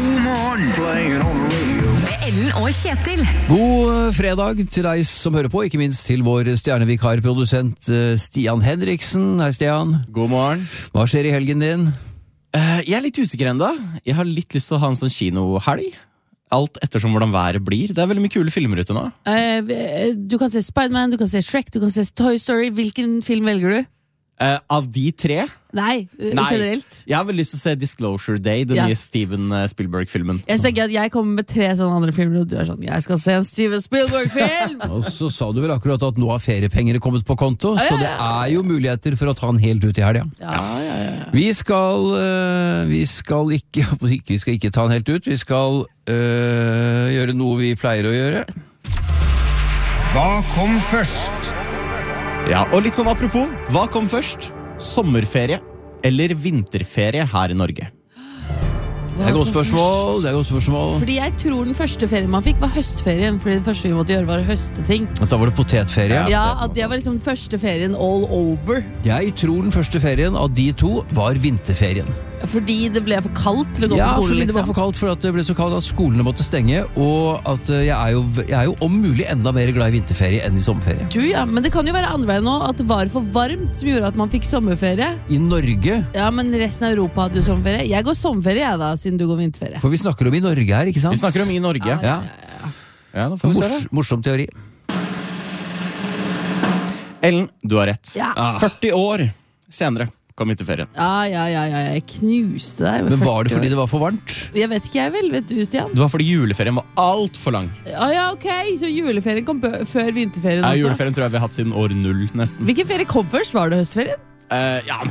God morgen, playing on the radio. Med Ellen og Kjetil. God fredag til deg som hører på, ikke minst til vår stjernevikarprodusent Stian Henriksen. Hei Stian. God morgen. Hva skjer i helgen din? Jeg er litt usikker enda. Jeg har litt lyst til å ha en sånn kinohelg. Alt ettersom hvordan været blir. Det er veldig mye kule filmer ute nå. Du kan se Spider-Man, du kan se Shrek, du kan se Toy Story. Hvilken film velger du? Av de tre? Nei, generelt. Jeg har veldig lyst til å se Disclosure Day, den nye Steven Spielberg-filmen. Jeg tenker at jeg kommer med 3 sånne andre filmer, og du er sånn, jeg skal se en Steven Spielberg-film! Og så sa du vel akkurat at nå har feriepengene kommet på konto, så det er jo muligheter for å ta den helt ut i helgen. Ja. Vi skal ikke ta den helt ut, vi skal gjøre noe vi pleier å gjøre. Hva kom først? Ja, og litt sånn apropos, hva kom først? Sommerferie eller vinterferie her i Norge? Det er et godt spørsmål. Fordi jeg tror den første ferien man fikk var høstferien. Fordi det første vi måtte gjøre var å høste ting. At da var det potetferie. Ja, at det var liksom den første ferien all over. Jeg tror den første ferien av de to var vinterferien. Fordi det ble for kaldt til å gå på skolen. Fordi det var for kaldt, for at det ble så kaldt at skolene måtte stenge. Og at jeg er jo om mulig enda mer glad i vinterferie enn i sommerferie. Men det kan jo være andre veien nå, at det var for varmt som gjorde at man fikk sommerferie. I Norge. Ja, men resten av Europa hadde jo sommerferie. Jeg går sommerferie, jeg da, siden du går vinterferie. For vi snakker om i Norge her, ikke sant? Vi snakker om i Norge. Ja. Da får vi se det. Morsom teori. Ellen, du har rett. Ja. 40 år senere kom vinterferien. Ja, jeg knuste deg. Men var det fordi det var for varmt? Jeg vet ikke, vet du, Stian? Det var fordi juleferien var alt for lang. Ja, ok, så juleferien kom før vinterferien også? Juleferien tror jeg vi har hatt siden år 0 nesten. Hvilken ferie kom først? Var det høstferien? Ja,